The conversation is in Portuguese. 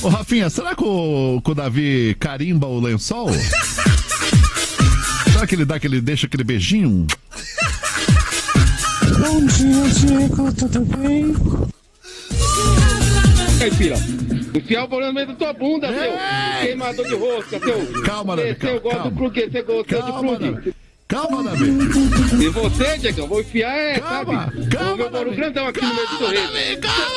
Ô, Rafinha, será que o Davi carimba o lençol? Será que ele deixa aquele beijinho? Bom dia, Diego, tudo bem? Caipira, enfiar o bolão no meio da tua bunda, seu queimador de rosca, seu. Calma, Davi. Você gosta de plug, você gosta de plug. Calma, Davi. E você, Diego, vou enfiar, Calma, sabe? calma, O meu bolo Davi. grandão aqui no meio do torreiro.